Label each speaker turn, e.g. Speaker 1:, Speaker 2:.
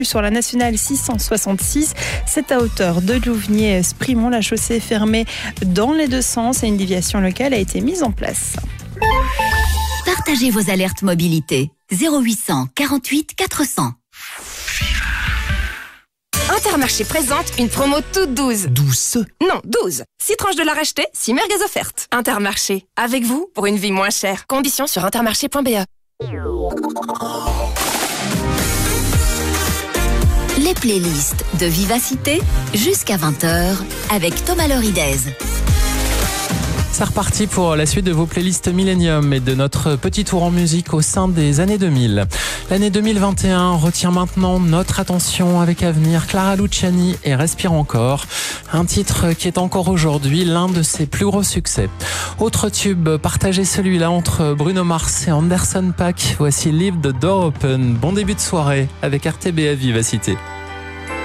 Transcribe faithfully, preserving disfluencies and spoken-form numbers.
Speaker 1: Sur la nationale six cent soixante-six, c'est à hauteur de Louvnier-Sprimont. La chaussée est fermée dans les deux sens et une déviation locale a été mise en place.
Speaker 2: Partagez vos alertes mobilité. zéro huit cent quarante-huit quatre cents.
Speaker 3: Intermarché présente une promo toute douze.
Speaker 4: Douce.
Speaker 3: Non, douze. six tranches de la racheter, six merguez offertes. Intermarché, avec vous pour une vie moins chère. Conditions sur intermarché point b e.
Speaker 2: Les playlists de Vivacité jusqu'à vingt heures avec Thomas Loridez.
Speaker 4: C'est reparti pour la suite de vos playlists Millennium et de notre petit tour en musique au sein des années deux mille. L'année deux mille vingt et un retient maintenant notre attention avec à venir Clara Luciani et Respire encore, un titre qui est encore aujourd'hui l'un de ses plus gros succès. Autre tube, partagez celui-là entre Bruno Mars et Anderson .Paak. Voici Leave the Door Open. Bon début de soirée avec R T B à Vivacité.